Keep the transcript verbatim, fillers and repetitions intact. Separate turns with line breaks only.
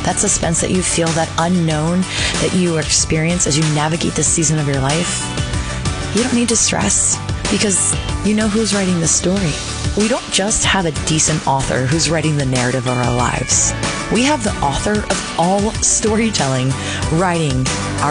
that suspense that you feel, that unknown that you experience as you navigate this season of your life, you don't need to stress because you know who's writing the story. We don't just have a decent author who's writing the narrative of our lives. We have the author of all storytelling writing our